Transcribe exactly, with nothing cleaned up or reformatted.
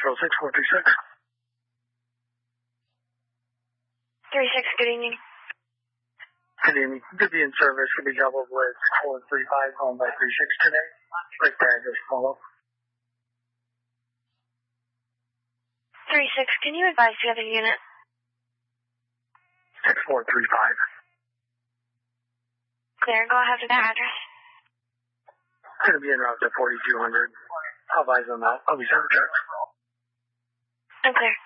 Nashville, six four three six. three six, good evening. Good evening. Could be in service. Could be doubled with four three five, home by three six today. Right there, just follow. three six, can you advise the other unit? six four three five. Clear, go ahead with that address. Going to be en route to forty-two hundred. I'll advise on that. I'll be serving check. I'm clear.